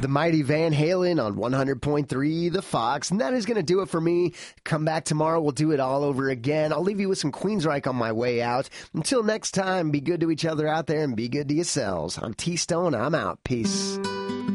the mighty Van Halen on 100.3 The Fox. And that is going to do it for me. Come back tomorrow. We'll do it all over again. I'll leave you with some Queensryche on my way out. Until next time, be good to each other out there and be good to yourselves. I'm T-Stone. I'm out. Peace.